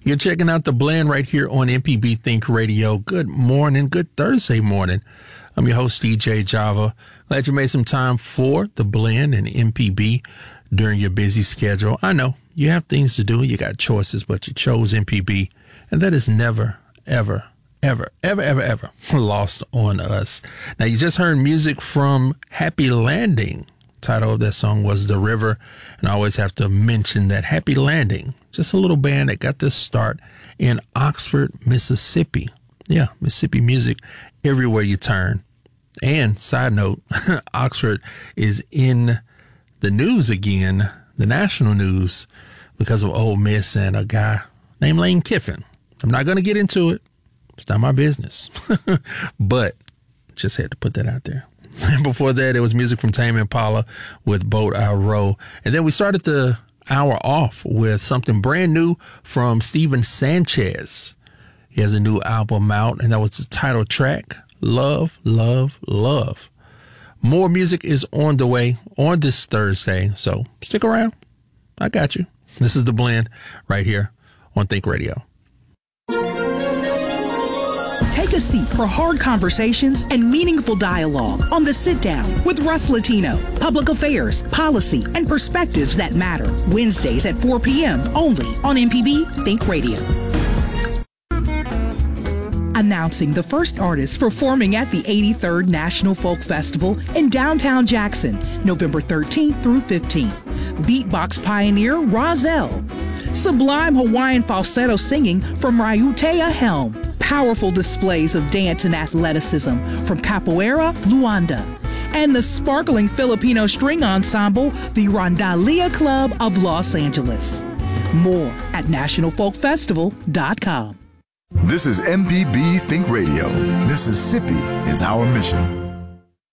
You're checking out The Blend right here on MPB Think Radio. Good morning. Good Thursday morning. I'm your host, DJ Java. Glad you made some time for The Blend and MPB during your busy schedule. I know you have things to do. You got choices, but you chose MPB. And that is never, ever lost on us. Now, you just heard music from Happy Landing. Title of that song was The River. And I always have to mention that Happy Landing, just a little band that got their start in Oxford, Mississippi. Yeah, Mississippi music everywhere you turn. And side note, Oxford is in the news again, the national news, because of Ole Miss and a guy named Lane Kiffin. I'm not going to get into it. It's not my business. But just had to put that out there. And before that, it was music from Tame Impala with Boat I Row. And then we started the hour off with something brand new from Steven Sanchez. He has a new album out, and that was the title track, Love, Love, Love. More music is on the way on this Thursday, so stick around. I got you. This is The Blend right here on Think Radio. Take a seat for hard conversations and meaningful dialogue on The Sit Down with Russ Latino. Public affairs, policy, and perspectives that matter. Wednesdays at 4 p.m. only on MPB Think Radio. Announcing the first artist performing at the 83rd National Folk Festival in downtown Jackson, November 13th through 15th. Beatbox pioneer Rozelle. Sublime Hawaiian falsetto singing from Raiutea Helm. Powerful displays of dance and athleticism from Capoeira Luanda. And the sparkling Filipino string ensemble, the Rondalia Club of Los Angeles. More at nationalfolkfestival.com. This is MPB Think Radio. Mississippi is our mission.